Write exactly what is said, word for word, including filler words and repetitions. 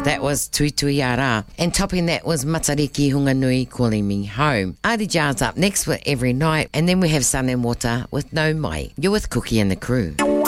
That was Tui Tui Ara. And topping that was Matariki Hunganui Calling Me Home. Adi Jars up next with Every Night. And then we have Sun and Water with No Mai. You're with Cookie and the crew.